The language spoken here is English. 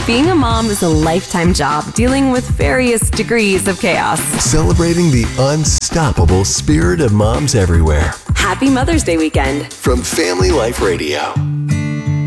Being a mom is a lifetime job dealing with various degrees of chaos. Celebrating the unstoppable spirit of moms everywhere. Happy Mother's Day weekend from Family Life Radio.